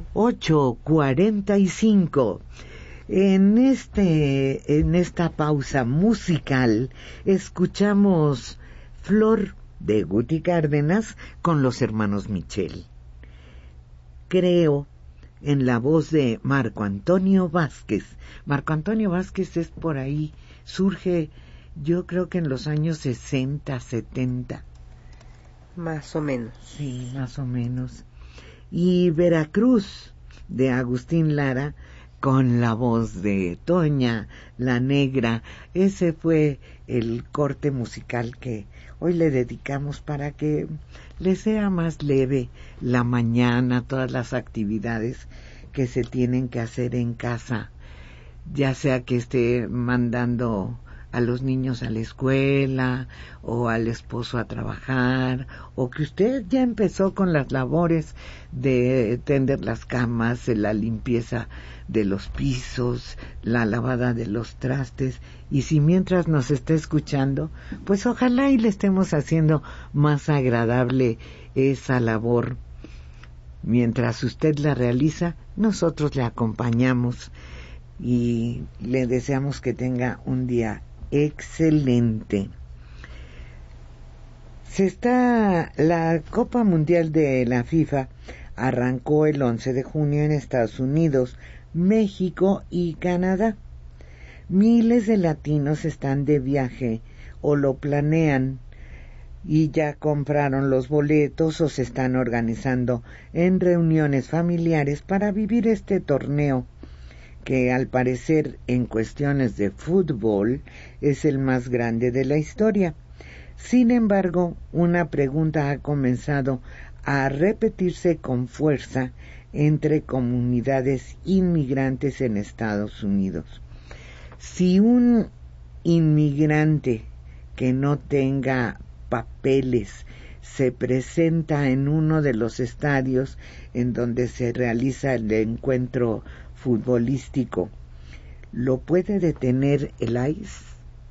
8:45. En esta pausa musical escuchamos Flor de Guti Cárdenas con los hermanos Michel. Creo en la voz de Marco Antonio Vázquez. Marco Antonio Vázquez es por ahí, surge yo creo que en los años 60, 70. Más o menos. Sí, más o menos. Y Veracruz de Agustín Lara con la voz de Toña la Negra. Ese fue el corte musical que hoy le dedicamos para que le sea más leve la mañana, todas las actividades que se tienen que hacer en casa, ya sea que esté mandando a los niños a la escuela o al esposo a trabajar, o que usted ya empezó con las labores de tender las camas, la limpieza de los pisos, la lavada de los trastes, y si mientras nos está escuchando, pues ojalá y le estemos haciendo más agradable esa labor. Mientras usted la realiza, nosotros le acompañamos y le deseamos que tenga un día excelente. La Copa Mundial de la FIFA arrancó el 11 de junio en Estados Unidos, México y Canadá. Miles de latinos están de viaje o lo planean y ya compraron los boletos o se están organizando en reuniones familiares para vivir este torneo, que al parecer en cuestiones de fútbol es el más grande de la historia. Sin embargo, una pregunta ha comenzado a repetirse con fuerza entre comunidades inmigrantes en Estados Unidos. Si un inmigrante que no tenga papeles se presenta en uno de los estadios en donde se realiza el encuentro futbolístico, ¿lo puede detener el ICE?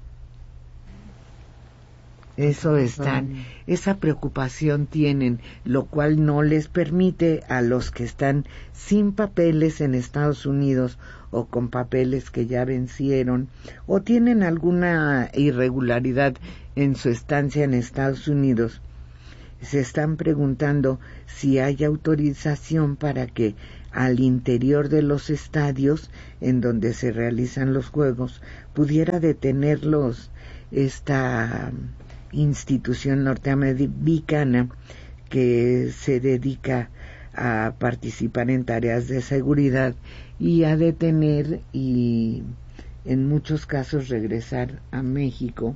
Esa preocupación tienen, lo cual no les permite a los que están sin papeles en Estados Unidos o con papeles que ya vencieron o tienen alguna irregularidad en su estancia en Estados Unidos. Se están preguntando si hay autorización para que al interior de los estadios en donde se realizan los juegos pudiera detenerlos esta institución norteamericana que se dedica a participar en tareas de seguridad y a detener y en muchos casos regresar a México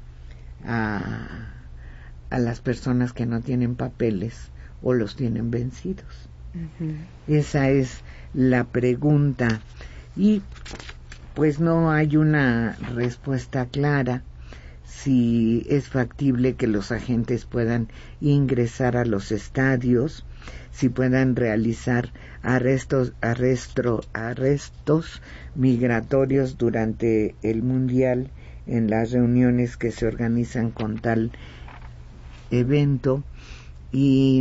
a las personas que no tienen papeles o los tienen vencidos. Uh-huh. Esa es la pregunta y pues no hay una respuesta clara si es factible que los agentes puedan ingresar a los estadios, si puedan realizar arrestos migratorios durante el Mundial en las reuniones que se organizan con tal evento. Y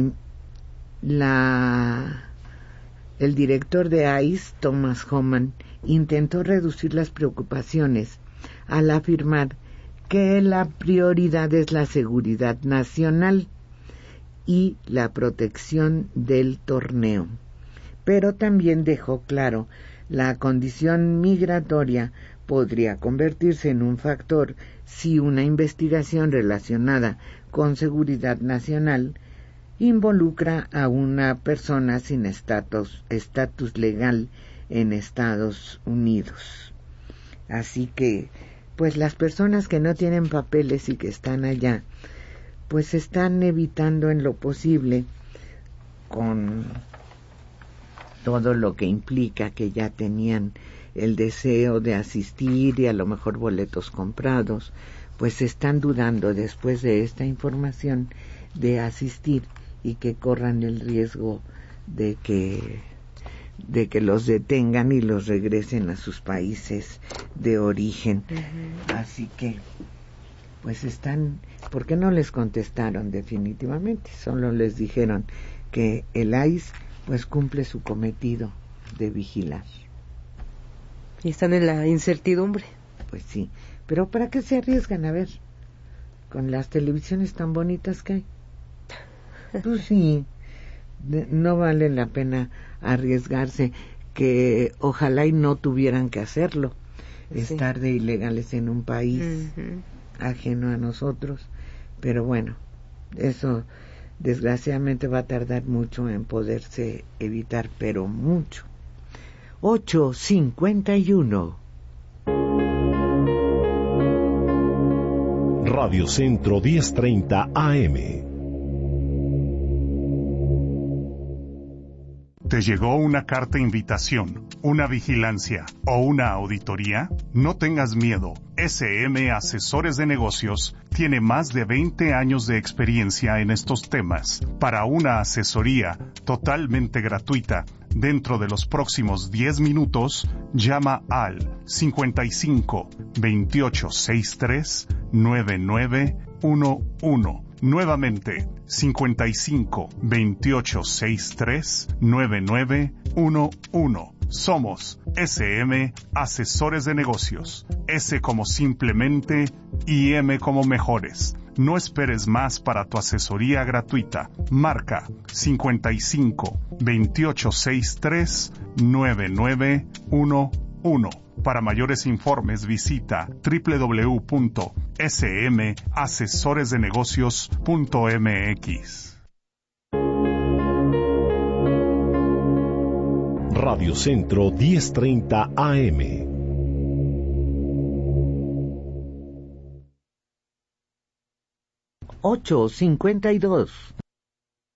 el director de ICE, Thomas Homan, intentó reducir las preocupaciones al afirmar que la prioridad es la seguridad nacional y la protección del torneo. Pero también dejó claro, la condición migratoria podría convertirse en un factor si una investigación relacionada con seguridad nacional involucra a una persona sin estatus legal en Estados Unidos. Así que pues las personas que no tienen papeles y que están allá, pues están evitando en lo posible, con todo lo que implica que ya tenían el deseo de asistir y a lo mejor boletos comprados, pues están dudando después de esta información de asistir y que corran el riesgo de que los detengan y los regresen a sus países de origen. Uh-huh. Así que pues ¿por qué no les contestaron definitivamente? Solo les dijeron que el ICE pues cumple su cometido de vigilar. Y están en la incertidumbre. Pues sí, pero ¿para qué se arriesgan? A ver, con las televisiones tan bonitas que hay. Pues sí, no vale la pena arriesgarse, que ojalá y no tuvieran que hacerlo, sí, estar de ilegales en un país ajeno a nosotros, pero bueno, eso desgraciadamente va a tardar mucho en poderse evitar, pero mucho. 8:51. Radio Centro 1030 AM. ¿Te llegó una carta invitación, una vigilancia o una auditoría? No tengas miedo. SM Asesores de Negocios tiene más de 20 años de experiencia en estos temas. Para una asesoría totalmente gratuita, dentro de los próximos 10 minutos, llama al 55 28 63 9911. Nuevamente, 55 28 63 9911. Somos SM Asesores de Negocios. S como simplemente y M como mejores. No esperes más para tu asesoría gratuita. Marca 55 28 63 9911. Para mayores informes visita www.smasesoresdenegocios.mx. Radio Centro 1030 AM. 8:52.